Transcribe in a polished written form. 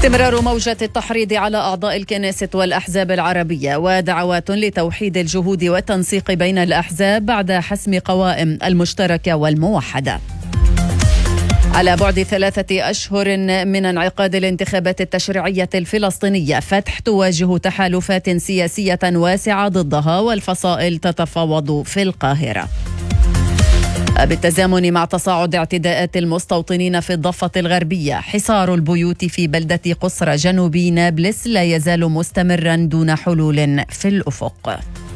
استمرار موجة التحريض على أعضاء الكنيسة والأحزاب العربية ودعوات لتوحيد الجهود والتنسيق بين الأحزاب بعد حسم قوائم المشتركة والموحدة. على بعد 3 أشهر من انعقاد الانتخابات التشريعية الفلسطينية، فتح تواجه تحالفات سياسية واسعة ضدها والفصائل تتفاوض في القاهرة. بالتزامن مع تصاعد اعتداءات المستوطنين في الضفة الغربية، حصار البيوت في بلدة قصرى جنوب نابلس لا يزال مستمرا دون حلول في الأفق.